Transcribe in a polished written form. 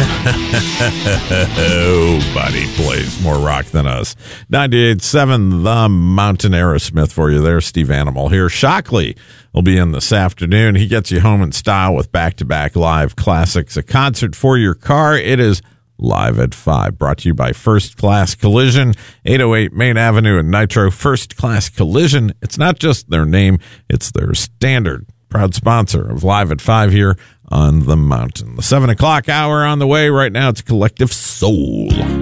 Nobody plays more rock than us. 98.7 The Mountain, Aerosmith for you there. Steve Animal here. Shockley will be in this afternoon. He gets you home in style with back-to-back live classics. A concert for your car. It is Live at 5, brought to you by First Class Collision, 808 Main Avenue in Nitro. First Class Collision. It's not just their name, it's their standard. Proud sponsor of Live at 5 here on the Mountain. The 7 o'clock hour on the way. Right now, it's Collective Soul.